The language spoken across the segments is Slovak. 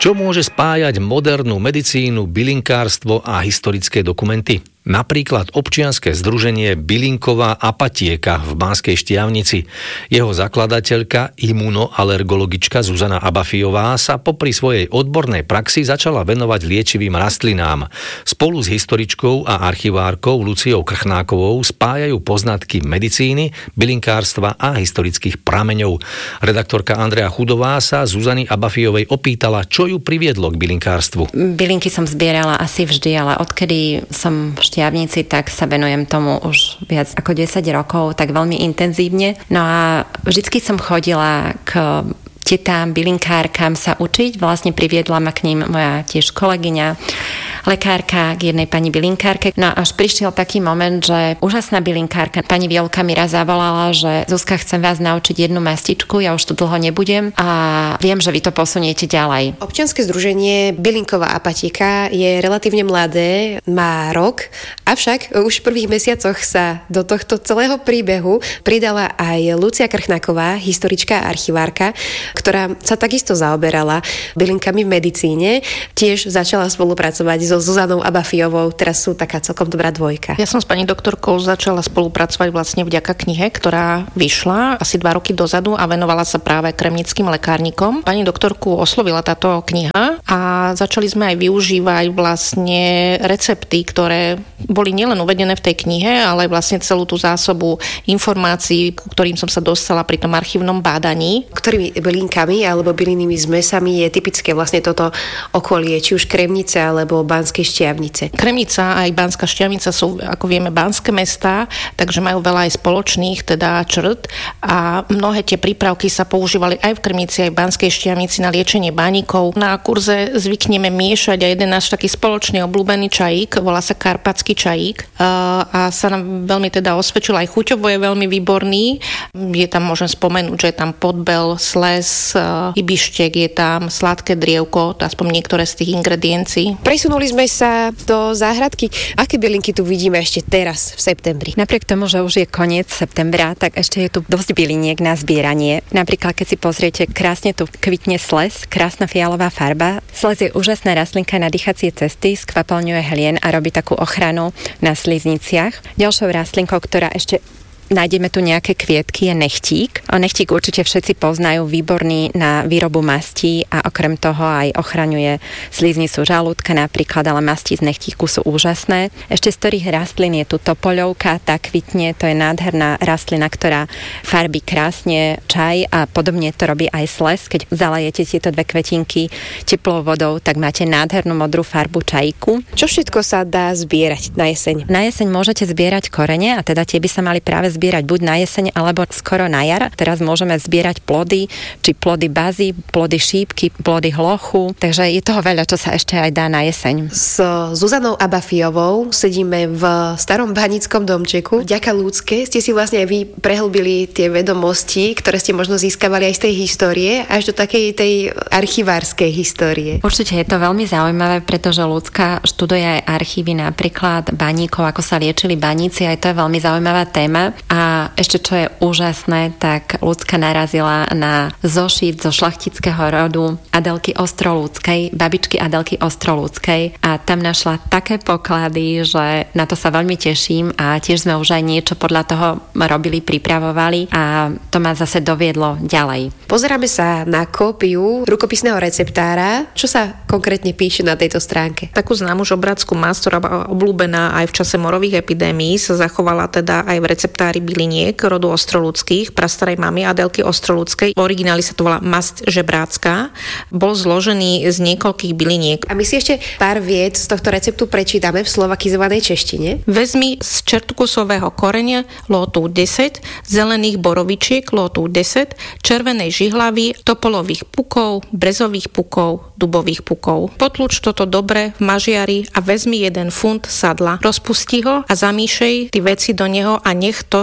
Čo môže spájať modernú medicínu, bylinkárstvo a historické dokumenty? Napríklad občianske združenie Bylinková apatieka v Banskej Štiavnici. Jeho zakladateľka, imunoalergologička Zuzana Abafijová sa popri svojej odbornej praxi začala venovať liečivým rastlinám. Spolu s historičkou a archivárkou Luciou Krchnákovou spájajú poznatky medicíny, bylinkárstva a historických prameňov. Redaktorka Andrea Chudová sa Zuzany Abafijovej opýtala, čo ju priviedlo k bylinkárstvu. Bylinky som zbierala asi vždy, ale odkedy som Štiavnici, tak sa venujem tomu už viac ako 10 rokov, tak veľmi intenzívne. No a vždycky som chodila k tetám, bylinkárkam sa učiť. Vlastne priviedla ma k ním moja tiež kolegyňa, lekárka, k jednej pani bylinkárke. No až prišiel taký moment, že úžasná bylinkárka, pani Violka mi raz zavolala, že Zuzka, chcem vás naučiť jednu mastičku, ja už tu dlho nebudem a viem, že vy to posuniete ďalej. Občianske združenie Bylinková apatieka je relatívne mladé, má rok, avšak už v prvých mesiacoch sa do tohto celého príbehu pridala aj Lucia Krchnáková, historička a archivárka, ktorá sa takisto zaoberala bylinkami v medicíne. Tiež začala spolupracovať so Zuzanou Abafijovou, teraz sú taká celkom dobrá dvojka. Ja som s pani doktorkou začala spolupracovať vlastne vďaka knihe, ktorá vyšla asi 2 roky dozadu a venovala sa práve kremnickým lekárnikom. Pani doktorku oslovila táto kniha a začali sme aj využívať vlastne recepty, ktoré boli nielen uvedené v tej knihe, ale vlastne celú tú zásobu informácií, ku ktorým som sa dostala pri tom archívnom bádaní. Ktorými bylinkami alebo bylinnými zmesami je typické vlastne toto okolie, či už Kremnice alebo Banskej Štiavnice. Kremnica a aj Banská Štiavnica sú, ako vieme, banské mestá, takže majú veľa aj spoločných teda črt a mnohé tie prípravky sa používali aj v Kremnici, aj v Banskej Štiavnici na liečenie bánikov. Na kurze zvykneme miešať aj jeden náš taký spoločný obľúbený čajík, volá sa karpatský čajík a sa nám veľmi teda osvedčil, aj chuťovo je veľmi výborný. Je tam, môžem spomenúť, že je tam podbel, sles, ibištek, je tam sladké drievko, to aspoň niektoré z tých ingrediencií. Presunuli sme sa do záhradky. Aké bylinky tu vidíme ešte teraz v septembri? Napriek tomu, že už je koniec septembra, tak ešte je tu dosť byliniek na zbieranie. Napríklad, keď si pozriete, krásne tu kvitne sles, krásna fialová farba. Sles je úžasná rastlinka na dýchacie cesty, skvapalňuje hlien a robí takú ochranu na slizniciach. Ďalšou rastlinkou, ktorá ešte nájdeme tu nejaké kvietky, je nechtík. Nechtík určite všetci poznajú, výborný na výrobu mastí a okrem toho aj ochraňuje sliznicu žalúdka napríklad, ale masti z nechtíku sú úžasné. Ešte z ktorých rastlín je tu topoľovka, tá kvitne, to je nádherná rastlina, ktorá farbí krásne čaj a podobne to robí aj sles. Keď zalejete tieto dve kvetinky teplou vodou, tak máte nádhernú modrú farbu čajíku. Čo všetko sa dá zbierať na jeseň? Na jeseň môžete zbierať korene a teda tie by sa mali práve zbierať buď na jeseň, alebo skoro na jar. Teraz môžeme zbierať plody, či plody bazy, plody šípky, plody hlochu. Takže je toho veľa, čo sa ešte aj dá na jeseň. S Zuzanou Abafijovou sedíme v starom banickom domčeku. Vďaka ľudské ste si vlastne aj vy prehlbili tie vedomosti, ktoré ste možno získavali aj z tej histórie, až do takej tej archivárskej histórie. Určite je to veľmi zaujímavé, pretože ľudská študuje aj archívy, napríklad baníkov, ako sa liečili baníci, aj to je veľmi zaujímavá téma. A ešte čo je úžasné, tak ľudská narazila na zošit zo šlachtického rodu Adelky Ostrolúckej, babičky Adelky Ostrolúckej a tam našla také poklady, že na to sa veľmi teším a tiež sme už aj niečo podľa toho robili, pripravovali a to ma zase doviedlo ďalej. Pozeráme sa na kópiu rukopisného receptára. Čo sa konkrétne píše na tejto stránke? Takú známu žobrácku masť, ktorá bola obľúbená aj v čase morových epidémií, sa zachovala teda aj v receptári byliniek rodu Ostrolúckých, prastarej mamy Adelky Ostrolúckej. V origináli sa to volá masť žebrácka. Bol zložený z niekoľkých byliniek. A my si ešte pár vied z tohto receptu prečítame v slovakizovanej češtine. Vezmi z čertkusového korenia lótu 10, zelených borovičiek lótu 10, červenej žihlavy, topolových pukov, brezových pukov, dubových pukov. Potluč toto dobre v mažiari a vezmi 1 funt sadla. Rozpusti ho a zamíšej ty veci do neho a nech to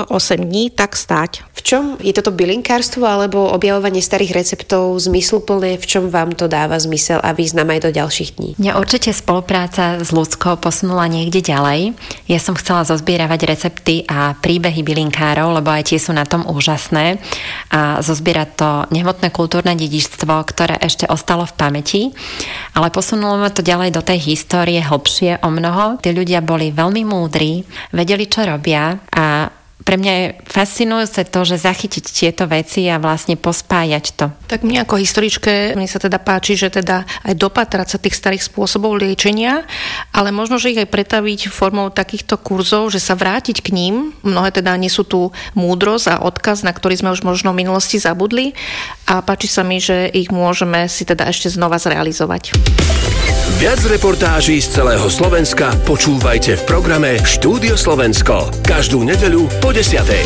8 dní, tak stáť. V čom je toto bylinkárstvo alebo objavovanie starých receptov zmysluplné, v čom vám to dáva zmysel a význam aj do ďalších dní? Mňa určite spolupráca s Ľudskou posunula niekde ďalej. Ja som chcela zozbieravať recepty a príbehy bylinkárov, lebo aj tie sú na tom úžasné a zozbierať to nehmotné kultúrne dedičstvo, ktoré ešte ostalo v pamäti, ale posunulo ma to ďalej do tej histórie hlbšie o mnoho. Tí ľudia boli veľmi múdri, vedeli, čo robia a pre mňa je fascinujúce to, že zachytiť tieto veci a vlastne pospájať to. Tak mne ako historičke, mne sa teda páči, že teda aj dopatrať sa tých starých spôsobov liečenia, ale možno, že ich aj pretaviť formou takýchto kurzov, že sa vrátiť k ním. Mnohé teda nesú tú múdrosť a odkaz, na ktorý sme už možno v minulosti zabudli a páči sa mi, že ich môžeme si teda ešte znova zrealizovať. Viac reportáží z celého Slovenska počúvajte v programe Štúdio Slovensko. Každú nedeľu po 10:00.